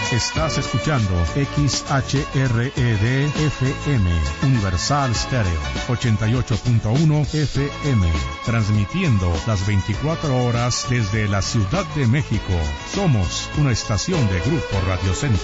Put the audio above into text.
Estás escuchando XHRED-FM, Universal Stereo, 88.1 FM, transmitiendo las 24 horas desde la Ciudad de México. Somos una estación de Grupo Radio Centro.